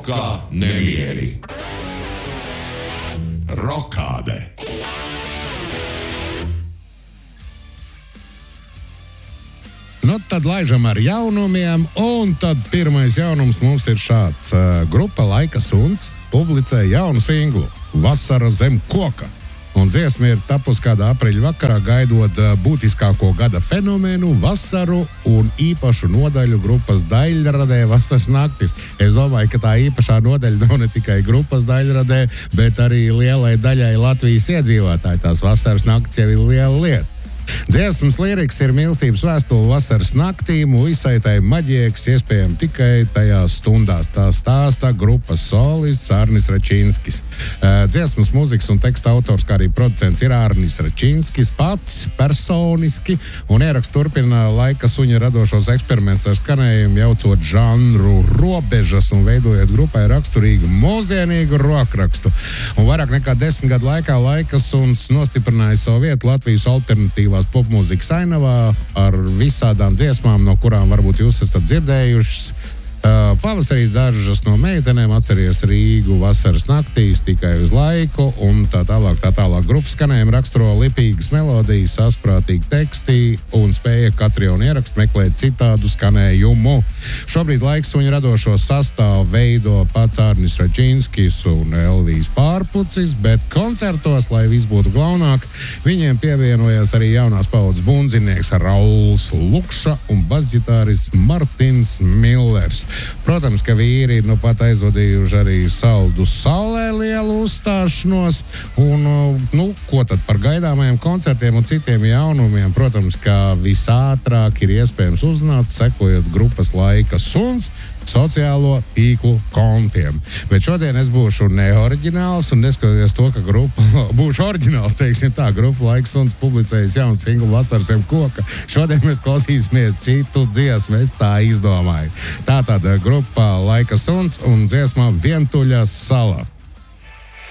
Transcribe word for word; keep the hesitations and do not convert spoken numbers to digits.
Roka nemieri. Rokāde. Nu, tad laižam ar jaunumiem, un tad pirmais jaunums mums ir šāds. Grupa Laika Suns publicē jaunu singlu Vasara zem koka. Un dziesma ir tapus kādā apriļa vakarā, gaidot būtiskāko gada fenomenu vasaru un īpašu nodaļu grupas daļradē Vasaras naktis. Es domāju, ka tā īpašā nodaļa nav ne tikai grupas daļradē, bet arī lielai daļai Latvijas iedzīvotāji. Tās Vasaras naktis jau ir liela lieta. Dziesmas liriks ir mīlestības vēstule vasaras naktīm, visai tai maģijai, kas iespējama tikai tajās stundās. Tā stāsta grupas solists Arnis Račinskis. Dziesmas mūzikas un teksta autors, kā arī producents, ir Arnis Račinskis pats personiski, un ieraksts turpina Laika Suņa radošos eksperimentus ar skanējumu, jaucot žanru robežas un veidojot grupai raksturīgu mūsdienīgu rokrakstu. Un vairāk nekā desmit gadu laikā Laika Suns nostiprināja savu vietu Latvijas alternatīvā popmūzikas ainavā ar visādām dziesmām, no kurām varbūt jūs esat dzirdējušas. Uh, pavasarī dažas no meitenēm atceries Rīgu vasaras naktīs tikai uz laiku, un tā tālāk, tā tālāk. Grupas skanējumu raksturo lipīgas melodijas, asprātīgi teksti un spēja katru jaunu ierakstu meklēt citādu skanējumu. Šobrīd Laika Suņa radošo sastāvu veido pats Arnis Račinskis un Elvijas Pārpucis, bet koncertos, lai viss būtu glaunāk, viņiem pievienojas arī jaunās paudzes bundzinieks Rauls Lukša un basģitāris Martins Millers. Protams, ka vīri ir nu pat aizvadījuši arī Saldu Salē lielu uzstāšanos, un, nu, ko tad par gaidāmajiem koncertiem un citiem jaunumiem, protams, ka visātrāk ir iespējams uzzināt, sekojot grupas Laika Suns sociālo tīklu kontiem. Bet šodien es būšu neoriģināls, un neskatoties to, ka grupa būšu oriģināls, teiksim tā, grupa Laika Suns publicējas jaunu singlu Vasara zem koka. Šodien mēs klausīsimies citu dziesmu, es tā izdomāju. Tātad grupa Laika Suns un dziesma Vientuļa sala.